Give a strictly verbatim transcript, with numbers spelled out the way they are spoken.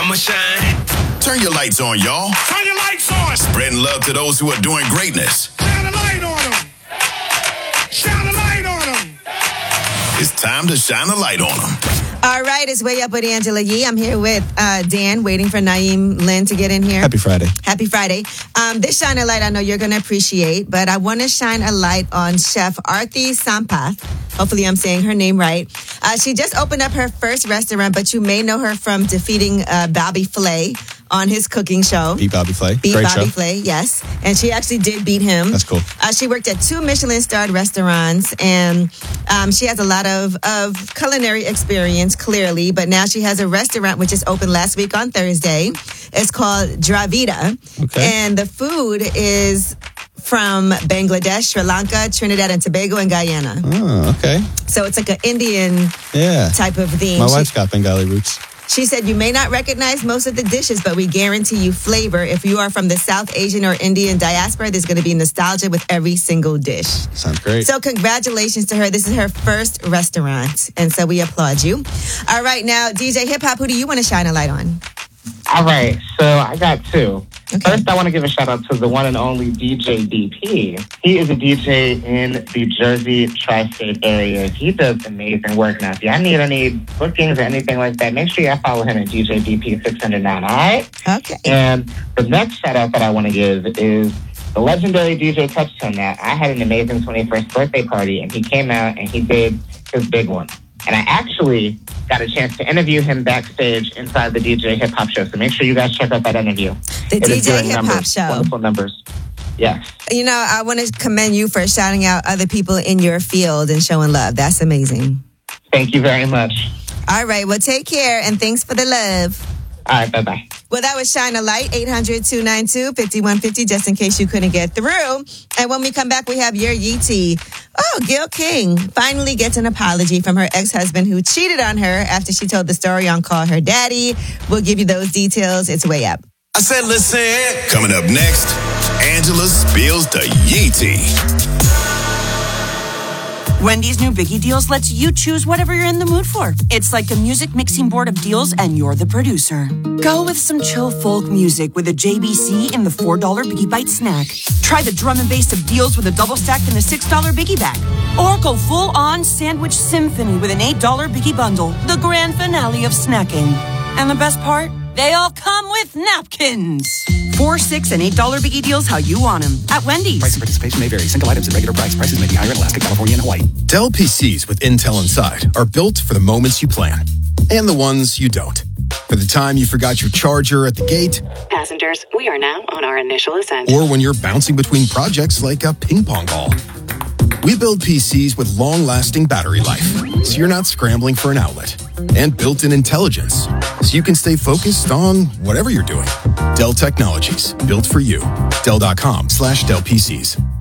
I'ma shine. Turn your lights on, y'all. Turn your lights on. Spreading love to those who are doing greatness. Shine a light on them. Shine a light on them. It's time to shine a light on them. All right, it's Way Up with Angela Yee. I'm here with uh, Dan, waiting for Naeem Lynn to get in here. Happy Friday. Happy Friday. Um, this shine a light I know you're going to appreciate, but I want to shine a light on Chef Aarti Sampath. Hopefully I'm saying her name right. Uh, she just opened up her first restaurant, but you may know her from defeating uh, Bobby Flay on his cooking show. Beat Bobby Flay. Beat Great Bobby show. Flay, yes. And she actually did beat him. That's cool. Uh, she worked at two Michelin-starred restaurants, and um, she has a lot of, of culinary experience, clearly. But now she has a restaurant which just opened last week on Thursday. It's called Dravida. Okay. And the food is from Bangladesh, Sri Lanka, Trinidad and Tobago, and Guyana. Oh, okay. So it's like an Indian Yeah. type of theme. My She- wife's got Bengali roots. She said, you may not recognize most of the dishes, but we guarantee you flavor. If you are from the South Asian or Indian diaspora, there's going to be nostalgia with every single dish. Sounds great. So congratulations to her. This is her first restaurant, and so we applaud you. All right, now, D J Hip Hop, who do you want to shine a light on? All right, so I got two. Okay. First, I want to give a shout out to the one and only D J D P. He is a D J in the Jersey tri-state area. He does amazing work. Now, if y'all need any bookings or anything like that, make sure y'all follow him at D J D P six hundred nine, all right? Okay. And the next shout out that I want to give is the legendary D J Touchstone. Now, I had an amazing twenty-first birthday party, and he came out and he did his big one. And I actually got a chance to interview him backstage inside the D J Hip Hop Show. So make sure you guys check out that interview. The It is D J doing Hip Hop numbers, Show. Wonderful numbers. Yes. You know, I want to commend you for shouting out other people in your field and showing love. That's amazing. Thank you very much. All right, well, take care, and thanks for the love. All right, bye-bye. Well, that was Shine a Light, eight hundred, two nine two, five one five zero, just in case you couldn't get through. And when we come back, we have your Yee Tea. Oh, Gayle King finally gets an apology from her ex-husband who cheated on her after she told the story on Call Her Daddy. We'll give you those details. It's Way Up. I said, listen. Coming up next, Angela spills the Yee Tea. Wendy's new Biggie Deals lets you choose whatever you're in the mood for. It's like a music mixing board of deals, and you're the producer. Go with some chill folk music with a J B C in the four dollar Biggie Bite snack. Try the drum and bass of deals with a double stack in the six dollar Biggie bag. Or go full-on sandwich symphony with an eight dollar Biggie bundle, the grand finale of snacking. And the best part? They all come with napkins. Four, six, and eight dollar Biggie Deals how you want them at Wendy's. Price and participation may vary. Single items at regular price. Prices may be higher in Alaska, California, and Hawaii. Dell P Cs with Intel inside are built for the moments you plan and the ones you don't. For the time you forgot your charger at the gate. Passengers, we are now on our initial ascent. Or when you're bouncing between projects like a ping pong ball. We build P Cs with long-lasting battery life, so you're not scrambling for an outlet. And built-in intelligence, so you can stay focused on whatever you're doing. Dell Technologies, built for you. Dell.com slash Dell PCs.